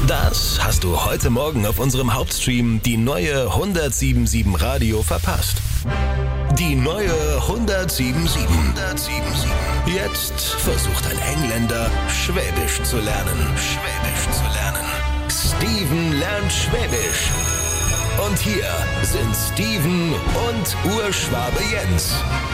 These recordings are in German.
Das hast du heute Morgen auf unserem Hauptstream die neue 1077 Radio verpasst. Die neue 1077. Jetzt versucht ein Engländer Schwäbisch zu lernen. Steven lernt Schwäbisch. Und hier sind Steven und Urschwabe Jens.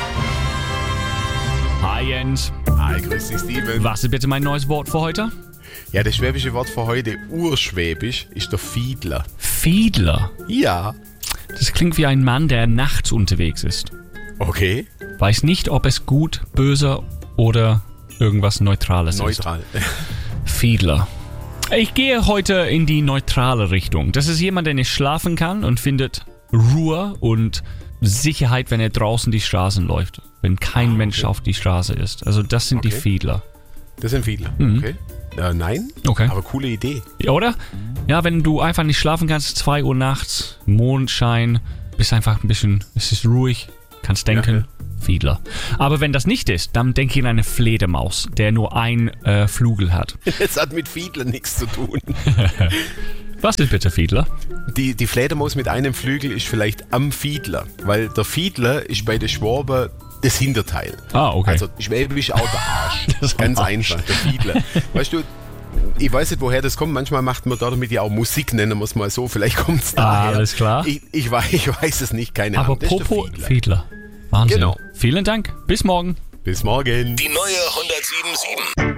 Hi Jens. Hi, grüß dich Steven. Was ist bitte mein neues Wort für heute? Ja, das schwäbische Wort für heute, urschwäbisch, ist der Fiedler. Fiedler? Ja. Das klingt wie ein Mann, der nachts unterwegs ist. Okay. Weiß nicht, ob es gut, böse oder irgendwas Neutrales Neutral. ist. Fiedler. Ich gehe heute in die neutrale Richtung. Das ist jemand, der nicht schlafen kann und findet Ruhe und Sicherheit, wenn er draußen die Straßen läuft. Wenn kein Mensch auf die Straße ist. Also das sind die Fiedler. Das sind Fiedler, okay. Nein, Okay. Aber coole Idee. Ja, oder? Ja, wenn du einfach nicht schlafen kannst, 2 Uhr nachts, Mondschein, bist einfach ein bisschen, es ist ruhig, kannst denken, Fiedler. Aber wenn das nicht ist, dann denke ich an eine Fledermaus, der nur ein Flügel hat. Das hat mit Fiedler nichts zu tun. Was ist bitte Fiedler? Die Fledermaus mit einem Flügel ist vielleicht am Fiedler, weil der Fiedler ist bei den Schwaben das Hinterteil. Ah, okay. Also Schwäbisch auch der Arsch. Das Ganz Arsch. einfach, der Fiedler. Weißt du, ich weiß nicht, woher das kommt. Manchmal macht man damit ja auch Musik, nennen wir es mal so. Vielleicht kommt es daher. Alles klar. Ich weiß es nicht, keine Aber Ahnung. Das ist der Popo Fiedler. Fiedler. Wahnsinn. Genau. Vielen Dank. Bis morgen. Bis morgen. Die neue 1077.